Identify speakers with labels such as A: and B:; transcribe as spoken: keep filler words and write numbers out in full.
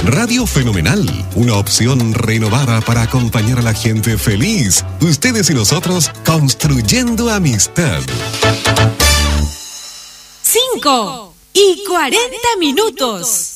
A: Radio Fenomenal, una opción renovada para acompañar a la gente feliz. Ustedes y nosotros construyendo amistad.
B: Cinco y cuarenta minutos.